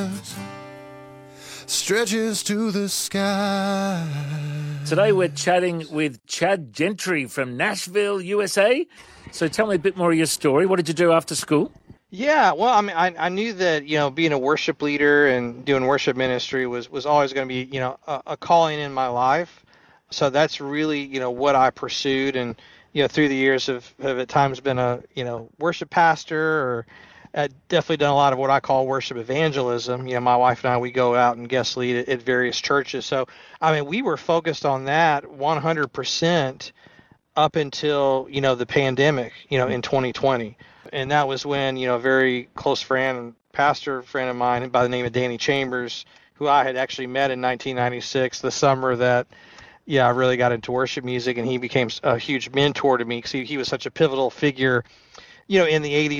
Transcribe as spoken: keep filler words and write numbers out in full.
stars stretches to the sky. Today we're chatting with Chad Gentry from Nashville, U S A. So tell me a bit more of your story. What did you do after school? Yeah, well, I mean, I, I knew that, you know, being a worship leader and doing worship ministry was, was always going to be, you know, a, a calling in my life. So that's really, you know, what I pursued. And, you know, through the years have, have at times been a, you know, worship pastor, or uh, definitely done a lot of what I call worship evangelism. You know, my wife and I, we go out and guest lead at, at various churches. So, I mean, we were focused on that one hundred percent up until, you know, the pandemic, you know, in twenty twenty. And that was when, you know, a very close friend, pastor friend of mine by the name of Danny Chambers, who I had actually met in nineteen ninety-six, the summer that, yeah, I really got into worship music, and he became a huge mentor to me because he, he was such a pivotal figure, you know, in the eighties